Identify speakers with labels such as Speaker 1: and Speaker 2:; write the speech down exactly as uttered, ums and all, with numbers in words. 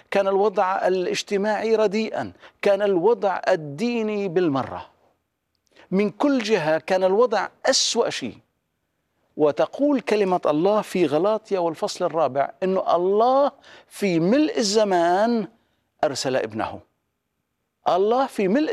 Speaker 1: كان الوضع الاجتماعي رديئا، كان الوضع الديني بالمرة، من كل جهة كان الوضع أسوأ شيء. وتقول كلمة الله في غلاطيا والفصل الرابع إنه الله في ملء الزمان أرسل ابنه. الله في ملء